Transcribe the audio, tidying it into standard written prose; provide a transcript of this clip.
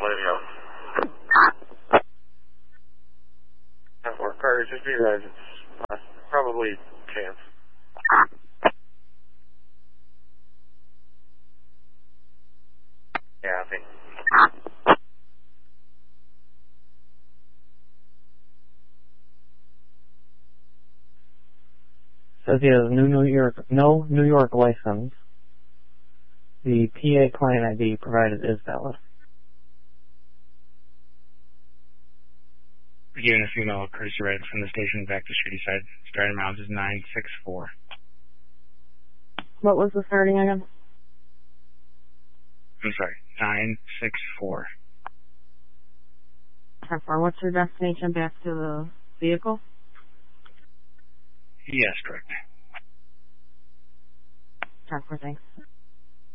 radio. Or Carter, just be advised, it's probably chance. Yeah, I think. Says he has no New York license. The PA client ID provided is valid. Beginning a female courtesy ride from the station back to Shady Side. Starting miles is 964. What was the starting again? I'm sorry, 964. 10-4. What's your destination back to the vehicle? Yes, correct. 10-4, thanks.